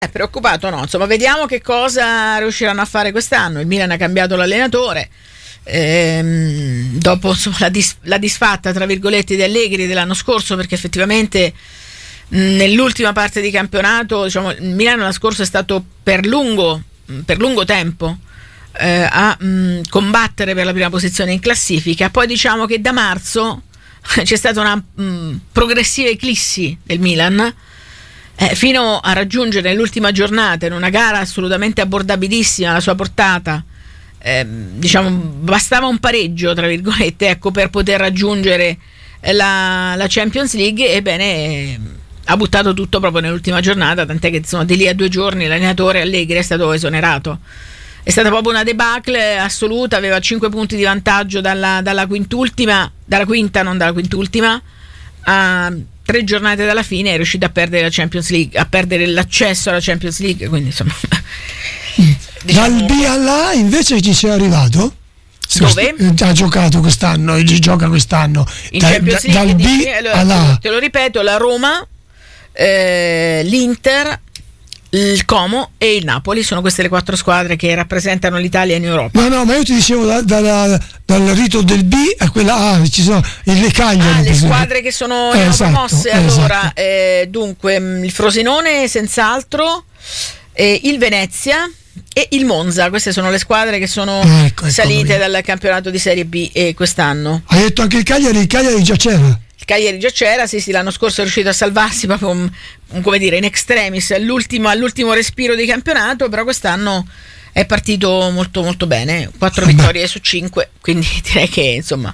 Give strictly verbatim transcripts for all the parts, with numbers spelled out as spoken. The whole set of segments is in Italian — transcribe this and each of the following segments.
È preoccupato, no? Insomma, vediamo che cosa riusciranno a fare quest'anno. Il Milan ha cambiato l'allenatore. Ehm, dopo insomma, la, dis- la disfatta tra virgolette di Allegri dell'anno scorso, perché effettivamente mh, nell'ultima parte di campionato, diciamo, il Milan l'anno scorso è stato per lungo, per lungo tempo eh, a mh, combattere per la prima posizione in classifica. Poi diciamo che da marzo c'è stata una mh, progressiva eclissi del Milan, eh, fino a raggiungere nell'ultima giornata, in una gara assolutamente abbordabilissima, la sua portata. Eh, diciamo bastava un pareggio tra virgolette, ecco, per poter raggiungere la, la Champions League. Ebbene, eh, ha buttato tutto proprio nell'ultima giornata, tant'è che insomma di lì a due giorni l'allenatore Allegri è stato esonerato. È stata proprio una debacle assoluta, aveva cinque punti di vantaggio dalla, dalla quintultima, dalla quinta, non dalla quintultima, a tre giornate dalla fine è riuscito a perdere la Champions League, a perdere l'accesso alla Champions League, quindi insomma diciamo, dal B all'A invece ci sei arrivato? Dove? Ha giocato quest'anno, ci gioca quest'anno in da, Champions da, League, dal dici, B allora, all'A. te lo ripeto, la Roma, eh, l'Inter, il Como e il Napoli sono queste le quattro squadre che rappresentano l'Italia in Europa. No, no, ma io ti dicevo da, da, da, dal rito del B a quella A, ci sono le Cagliari. Ah, le squadre che sono eh, esatto, promosse. eh, allora, esatto. eh, dunque, il Frosinone senz'altro, eh, il Venezia e il Monza. Queste sono le squadre che sono ah, ecco, salite ecco, dal campionato di Serie B eh, quest'anno. Hai detto anche il Cagliari, il Cagliari già c'era. Il Cagliari già c'era, sì sì, l'anno scorso è riuscito a salvarsi proprio un, un, come dire, in extremis all'ultimo, all'ultimo respiro di campionato, però quest'anno è partito molto molto bene, quattro Vabbè. vittorie su cinque, quindi direi che insomma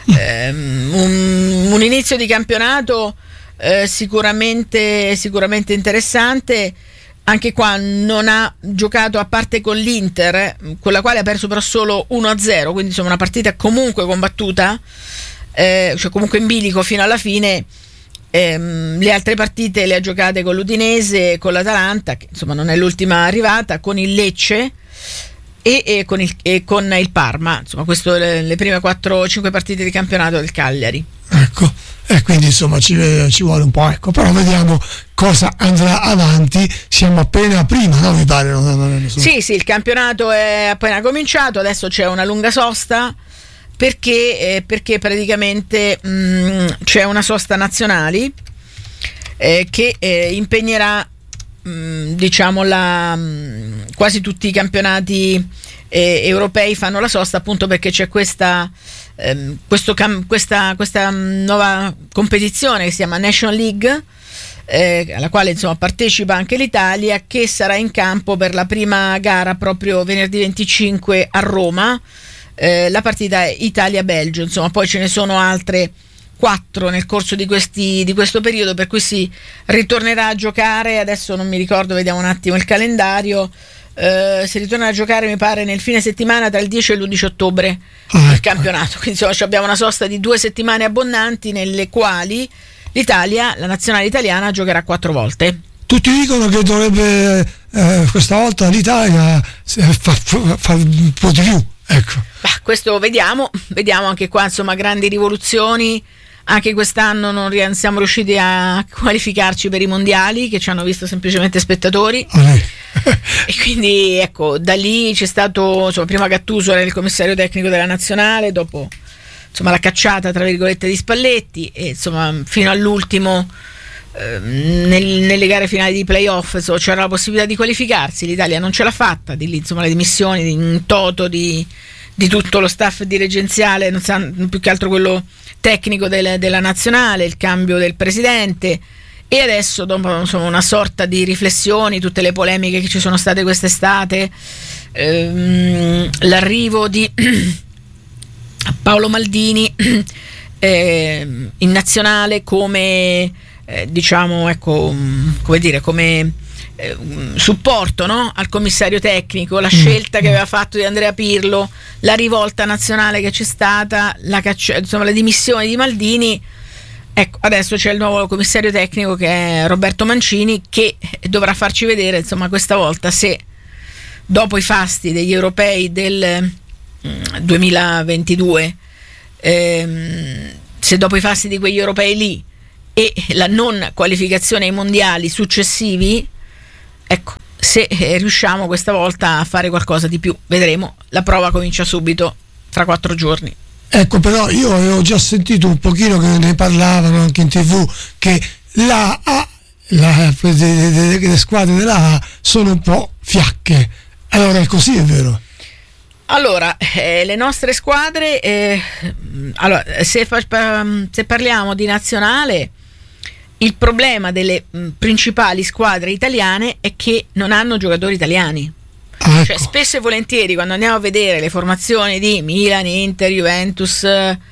ehm, un, un inizio di campionato eh, sicuramente, sicuramente interessante. Anche qua non ha giocato, a parte con l'Inter, eh, con la quale ha perso però solo uno a zero, quindi insomma una partita comunque combattuta, eh, cioè comunque in bilico fino alla fine. Ehm, le altre partite le ha giocate con l'Udinese, con l'Atalanta, che insomma non è l'ultima arrivata, con il Lecce e, e, con, il, e con il Parma. Insomma, questo le, le prime quattro cinque partite di campionato del Cagliari. Ecco, e quindi insomma ci, ci vuole un po', ecco, però vediamo cosa andrà avanti. Siamo appena prima, no? Mi pare. Non, non, non so. Sì, sì, il campionato è appena cominciato, adesso c'è una lunga sosta. Perché, eh, perché praticamente mh, c'è una sosta nazionali eh, che eh, impegnerà mh, diciamo la, mh, quasi tutti i campionati eh, europei fanno la sosta, appunto perché c'è questa, ehm, questo cam- questa, questa nuova competizione che si chiama Nation League, eh, alla quale insomma partecipa anche l'Italia, che sarà in campo per la prima gara proprio venerdì venticinque a Roma. Eh, la partita è Italia-Belgio, insomma poi ce ne sono altre quattro nel corso di, questi, di questo periodo, per cui si ritornerà a giocare, adesso non mi ricordo, vediamo un attimo il calendario, eh, si ritorna a giocare mi pare nel fine settimana tra il dieci e l'undici ottobre ah, il ecco. campionato, quindi insomma abbiamo una sosta di due settimane abbondanti nelle quali l'Italia, la nazionale italiana, giocherà quattro volte. Tutti dicono che dovrebbe eh, questa volta l'Italia fare fa, fa un po' di più. Ecco. Bah, questo vediamo, vediamo anche qua, insomma, grandi rivoluzioni. Anche quest'anno non ri- siamo riusciti a qualificarci per i mondiali, che ci hanno visto semplicemente spettatori. Ah, e quindi ecco, da lì c'è stato, insomma, prima Gattuso era il commissario tecnico della nazionale, dopo insomma la cacciata tra virgolette di Spalletti, e insomma fino all'ultimo eh, nel, nelle gare finali di playoff insomma, c'era la possibilità di qualificarsi, l'Italia non ce l'ha fatta, di lì insomma le dimissioni di un toto di, di tutto lo staff dirigenziale, non sa, più che altro quello tecnico del, della nazionale, il cambio del presidente, e adesso dopo insomma una sorta di riflessioni, tutte le polemiche che ci sono state quest'estate, ehm, l'arrivo di Paolo Maldini eh, in nazionale come eh, diciamo ecco come dire come eh, supporto, no? Al commissario tecnico, la scelta che aveva fatto di Andrea Pirlo, la rivolta nazionale che c'è stata, la caccia, insomma le dimissioni di Maldini. Ecco, adesso c'è il nuovo commissario tecnico che è Roberto Mancini, che dovrà farci vedere insomma questa volta se dopo i fasti degli europei del duemilaventidue, ehm, se dopo i fasti di quegli europei lì e la non qualificazione ai mondiali successivi ecco, se eh, riusciamo questa volta a fare qualcosa di più, vedremo. La prova comincia subito, fra quattro giorni. Ecco, però io avevo già sentito un pochino che ne parlavano anche in tv, che la A, la, le, le, le squadre della A sono un po' fiacche. Allora è così, è vero? Allora, eh, le nostre squadre, eh, allora, se, se parliamo di nazionale, il problema delle mh, principali squadre italiane è che non hanno giocatori italiani. Ah, ecco. Cioè, spesso e volentieri quando andiamo a vedere le formazioni di Milan, Inter, Juventus,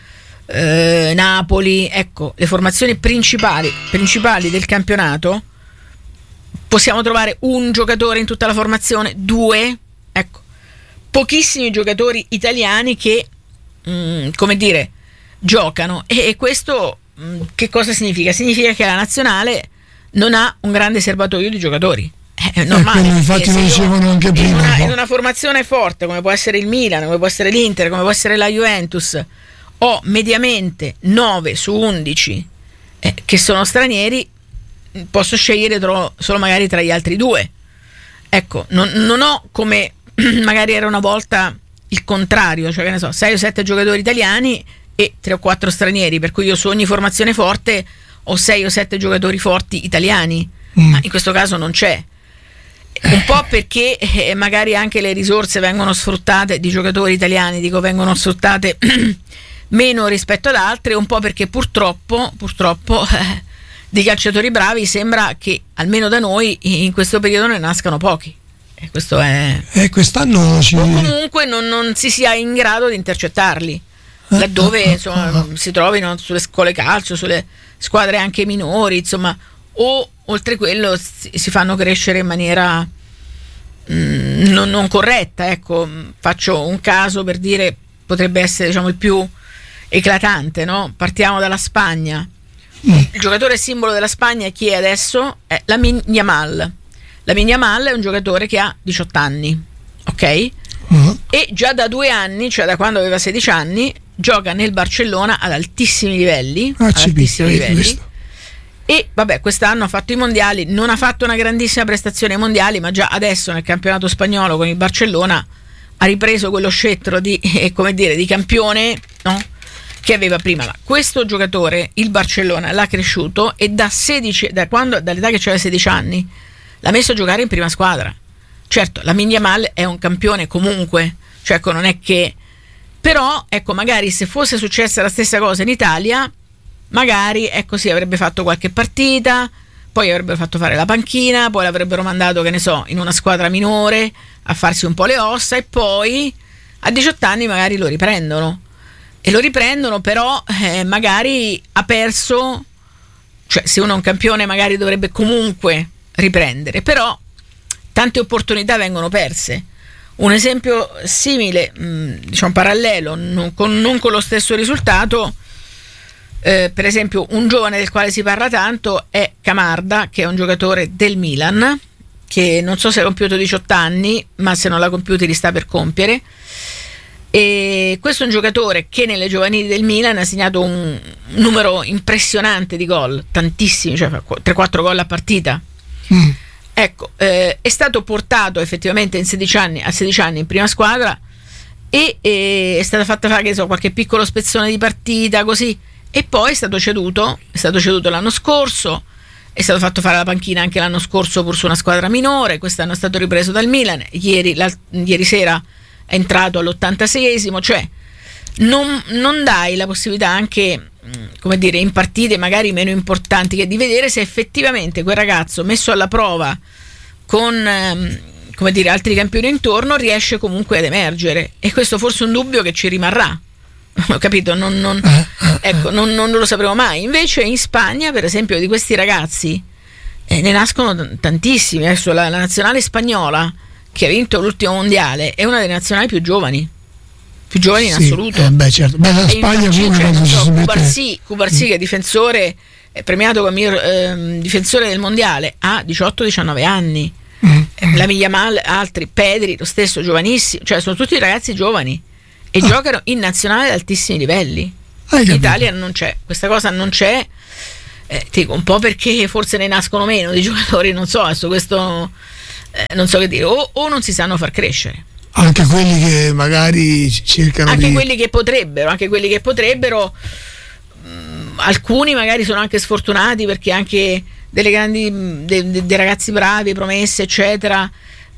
eh, Napoli, ecco, le formazioni principali, principali del campionato, possiamo trovare un giocatore in tutta la formazione, due, ecco. Pochissimi giocatori italiani che, mh, come dire, giocano, e, e questo mh, che cosa significa? Significa che la nazionale non ha un grande serbatoio di giocatori. È normale. Eh, infatti lo dicevano anche prima. In una, in una formazione forte come può essere il Milan, come può essere l'Inter, come può essere la Juventus, ho mediamente nove su undici eh, che sono stranieri, posso scegliere tro- solo magari tra gli altri due. Ecco, non, non ho come magari era una volta il contrario, cioè che ne so, sei o sette giocatori italiani e tre o quattro stranieri, per cui io su ogni formazione forte ho sei o sette giocatori forti italiani, mm. ma in questo caso non c'è. Un po' perché eh, magari anche le risorse vengono sfruttate di giocatori italiani, dico vengono sfruttate meno rispetto ad altre, un po' perché purtroppo, purtroppo eh, di calciatori bravi sembra che almeno da noi in questo periodo ne nascano pochi. E questo è. E quest'anno ci... o comunque non, non si sia in grado di intercettarli, laddove insomma si trovino sulle scuole calcio, sulle squadre anche minori, insomma, o oltre quello si, si fanno crescere in maniera mh, non, non corretta. Ecco, faccio un caso per dire, potrebbe essere diciamo il più eclatante, no? Partiamo dalla Spagna. Mm. Il giocatore simbolo della Spagna chi è adesso? È Lamine Yamal. Lamine Yamal è un giocatore che ha diciotto anni, ok? Uh-huh. E già da due anni, cioè da quando aveva sedici anni, gioca nel Barcellona ad altissimi livelli, ah, ad altissimi picca, livelli. E vabbè, quest'anno ha fatto i mondiali, non ha fatto una grandissima prestazione ai mondiali, ma già adesso nel campionato spagnolo con il Barcellona ha ripreso quello scettro di, eh, come dire, di campione, no? Che aveva prima. Ma questo giocatore, il Barcellona, l'ha cresciuto e da sedici, da quando, dall'età che aveva sedici anni, l'ha messo a giocare in prima squadra. Certo, Lamine Yamal è un campione comunque, cioè ecco, non è che, però ecco, magari se fosse successa la stessa cosa in Italia, magari ecco sì, avrebbe fatto qualche partita, poi avrebbero fatto fare la panchina, poi l'avrebbero mandato, che ne so, in una squadra minore a farsi un po' le ossa, e poi a diciotto anni magari lo riprendono e lo riprendono però eh, magari ha perso, cioè se uno è un campione magari dovrebbe comunque riprendere, però tante opportunità vengono perse. Un esempio simile, mh, diciamo parallelo, non con, non con lo stesso risultato, eh, per esempio un giovane del quale si parla tanto è Camarda, che è un giocatore del Milan, che non so se ha compiuto diciotto anni, ma se non l'ha compiuti li sta per compiere. E questo è un giocatore che nelle giovanili del Milan ha segnato un numero impressionante di gol, tantissimi, cioè tre quattro gol a partita. Mm. Ecco, eh, è stato portato effettivamente in sedici anni, a sedici anni in prima squadra e, e è stata fatta fare, che so, qualche piccolo spezzone di partita così, e poi è stato ceduto, è stato ceduto l'anno scorso, è stato fatto fare la panchina anche l'anno scorso pur su una squadra minore, quest'anno è stato ripreso dal Milan, ieri, ieri sera è entrato all'ottantaseiesimo, cioè non, non dai la possibilità anche, come dire, in partite magari meno importanti, che di vedere se effettivamente quel ragazzo messo alla prova con ehm, come dire, altri campioni intorno riesce comunque ad emergere, e questo forse è un dubbio che ci rimarrà. Ho capito, non, non, ecco, non, non lo sapremo mai. Invece in Spagna, per esempio, di questi ragazzi eh, ne nascono t- tantissimi. Adesso la, la nazionale spagnola che ha vinto l'ultimo mondiale è una delle nazionali più giovani più giovani in sì, assoluto. Eh beh, certo. Beh, la Spagna comunque cioè, non so, si Cubarsí, Cubarsí che è difensore, è premiato come miglior eh, difensore del mondiale, ha diciotto diciannove anni. Mm. Eh, la Yamal, altri, Pedri, lo stesso, giovanissimo, cioè sono tutti ragazzi giovani e ah. giocano in nazionale ad altissimi livelli. Hai in capito. Italia non c'è, questa cosa non c'è, eh, ti dico, un po' perché forse ne nascono meno di giocatori, non so, adesso questo eh, non so che dire, o, o non si sanno far crescere. Anche quelli che magari cercano anche di... quelli che potrebbero, anche quelli che potrebbero, mh, alcuni magari sono anche sfortunati perché anche delle grandi, dei de, de ragazzi bravi, promesse, eccetera,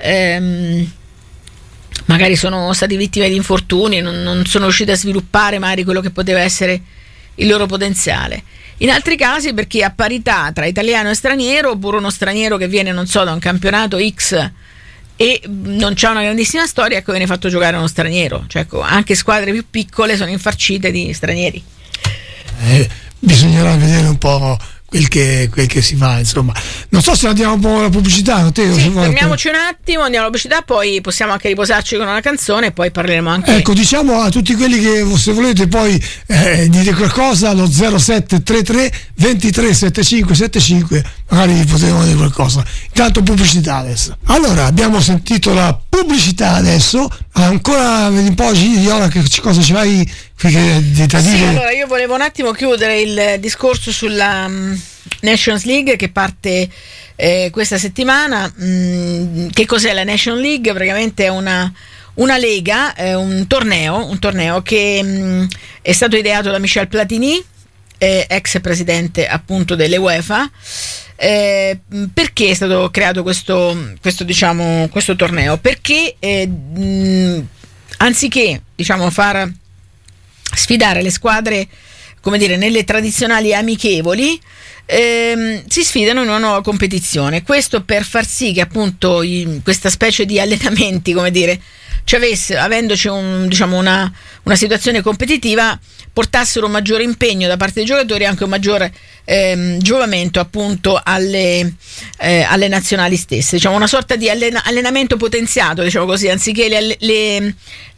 ehm, magari sono stati vittime di infortuni, non, non sono riusciti a sviluppare magari quello che poteva essere il loro potenziale. In altri casi perché a parità tra italiano e straniero, oppure uno straniero che viene, non so, da un campionato X e non c'ha una grandissima storia, ecco, viene fatto giocare uno straniero. Cioè, ecco, anche squadre più piccole sono infarcite di stranieri. Eh, bisognerà vedere un po' quel che, quel che si fa, insomma. Non so se andiamo un po' alla pubblicità, Matteo. Sì, fermiamoci un attimo, andiamo alla pubblicità, poi possiamo anche riposarci con una canzone e poi parleremo anche. Ecco, diciamo a tutti quelli che, se volete poi eh, dire qualcosa, allo zero sette tre tre ventitré settantacinque settantacinque, magari potremo dire qualcosa. Intanto pubblicità adesso. Allora, abbiamo sentito la pubblicità adesso, ancora vedi un po' Gioia, che cosa ci vai da dire? Sì, allora io volevo un attimo chiudere il discorso sulla um, Nations League che parte eh, questa settimana. Mm, che cos'è la Nations League? Praticamente è una, una lega, eh, un torneo, un torneo che mh, è stato ideato da Michel Platini, eh, ex presidente appunto dell'UEFA. Eh, perché è stato creato questo, questo, diciamo, questo torneo? Perché eh, mh, anziché, diciamo, far sfidare le squadre, come dire, nelle tradizionali amichevoli, ehm, si sfidano in una nuova competizione. Questo per far sì che appunto i, questa specie di allenamenti, come dire, ci avesse, avendoci un, diciamo una, una situazione competitiva, portassero un maggiore impegno da parte dei giocatori e anche un maggiore ehm, giovamento appunto alle, eh, alle nazionali stesse, diciamo una sorta di allena- allenamento potenziato, diciamo così, anziché le, le,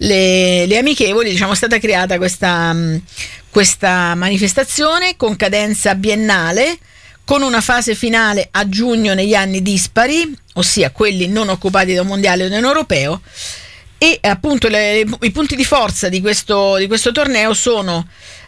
le, le amichevoli, diciamo è stata creata questa, questa manifestazione con cadenza biennale, con una fase finale a giugno negli anni dispari, ossia quelli non occupati da un mondiale o da un europeo. E appunto le, i punti di forza di questo, di questo torneo sono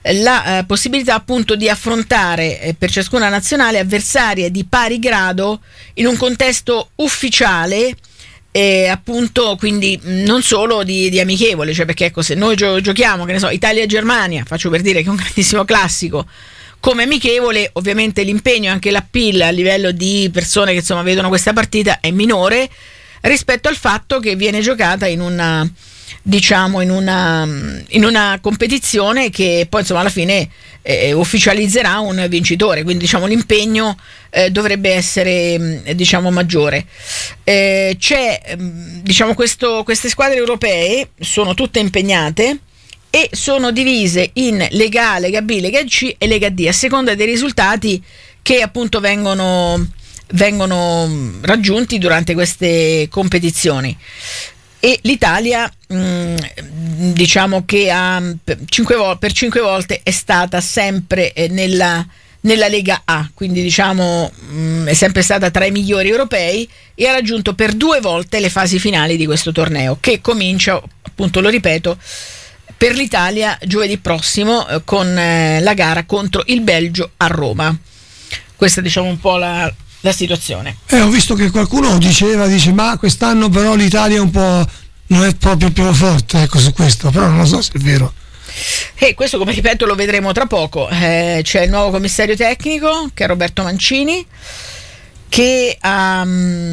la eh, possibilità appunto di affrontare eh, per ciascuna nazionale avversarie di pari grado in un contesto ufficiale, eh, appunto, quindi non solo di, di amichevole, cioè perché ecco, se noi gio- giochiamo, che ne so, Italia e Germania, faccio per dire che è un grandissimo classico, come amichevole, ovviamente l'impegno e anche l'appeal a livello di persone che insomma vedono questa partita è minore rispetto al fatto che viene giocata in una, diciamo, in una, in una competizione che poi insomma alla fine eh, ufficializzerà un vincitore, quindi diciamo l'impegno eh, dovrebbe essere diciamo maggiore. Eh, c'è diciamo questo, queste squadre europee sono tutte impegnate e sono divise in Lega A, Lega B, Lega C e Lega D a seconda dei risultati che appunto vengono vengono raggiunti durante queste competizioni. E l'Italia mh, diciamo che ha, per, cinque vo- per cinque volte è stata sempre eh, nella, nella Lega A, quindi diciamo mh, è sempre stata tra i migliori europei e ha raggiunto per due volte le fasi finali di questo torneo, che comincia, appunto lo ripeto, per l'Italia giovedì prossimo eh, con eh, la gara contro il Belgio a Roma. Questa diciamo un po' la la situazione. Eh, ho visto che qualcuno diceva, dice, ma quest'anno però l'Italia è un po' non è proprio più forte, ecco, su questo, però non so se è vero. E questo, come ripeto, lo vedremo tra poco. Eh, c'è il nuovo commissario tecnico, che è Roberto Mancini, che ha,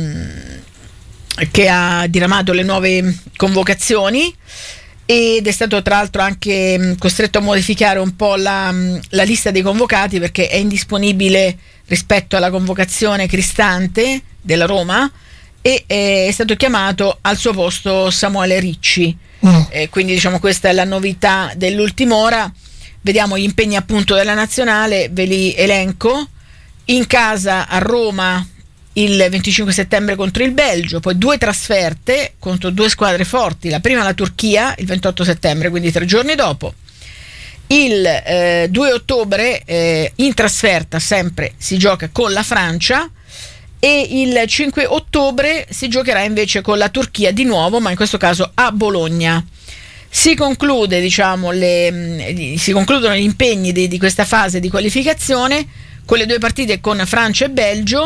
che ha diramato le nuove convocazioni ed è stato tra l'altro anche costretto a modificare un po' la, la lista dei convocati, perché è indisponibile rispetto alla convocazione Cristante della Roma e eh, è stato chiamato al suo posto Samuele Ricci. Mm. Eh, quindi diciamo questa è la novità dell'ultima ora. Vediamo gli impegni appunto della nazionale, ve li elenco. In casa a Roma il venticinque settembre contro il Belgio, poi due trasferte contro due squadre forti, la prima la Turchia il ventotto settembre, quindi tre giorni dopo. Il eh, due ottobre eh, in trasferta sempre si gioca con la Francia e il cinque ottobre si giocherà invece con la Turchia di nuovo, ma in questo caso a Bologna. Si conclude, diciamo, le, si concludono gli impegni di, di questa fase di qualificazione con le due partite con Francia e Belgio,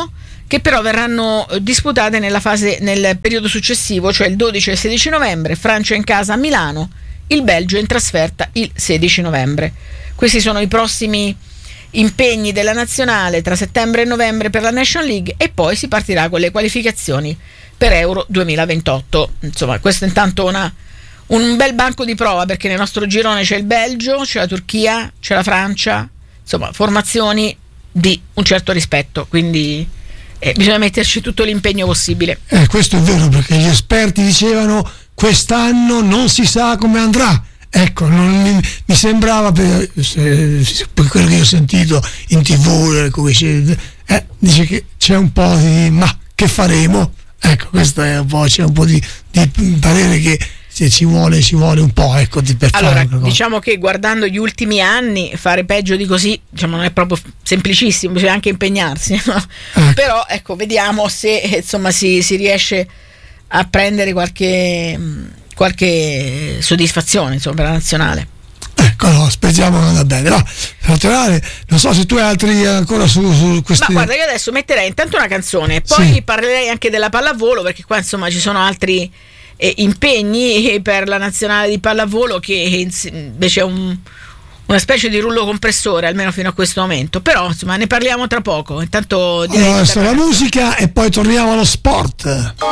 che però verranno disputate nella fase, nel periodo successivo, cioè il dodici e il sedici novembre. Francia in casa a Milano, il Belgio in trasferta il sedici novembre. Questi sono i prossimi impegni della nazionale tra settembre e novembre per la National League, e poi si partirà con le qualificazioni per Euro duemilaventotto. Insomma, questo è intanto una, un bel banco di prova, perché nel nostro girone c'è il Belgio, c'è la Turchia, c'è la Francia, insomma formazioni di un certo rispetto, quindi eh, bisogna metterci tutto l'impegno possibile. Eh, questo è vero, perché gli esperti dicevano quest'anno non si sa come andrà. Ecco, non mi, mi sembrava, per, per quello che ho sentito in tv, eh, dice che c'è un po' di ma che faremo? Ecco, questo è un po', c'è un po' di, di parere che se ci vuole, ci vuole un po', ecco, di per allora, fare diciamo che guardando gli ultimi anni fare peggio di così, diciamo, non è proprio semplicissimo, bisogna anche impegnarsi, no? Ecco. Però ecco, vediamo se insomma si, si riesce a prendere qualche qualche soddisfazione, insomma, per la nazionale. Ecco, no, speriamo che vada bene. No, naturale, non so se tu hai altri ancora su, su questi. Ma guarda, io adesso metterei intanto una canzone, poi sì, parlerei anche della pallavolo, perché qua insomma ci sono altri eh, impegni per la nazionale di pallavolo, che invece è un, una specie di rullo compressore, almeno fino a questo momento. Però insomma ne parliamo tra poco. Intanto direi allora, adesso la musica e poi torniamo allo sport.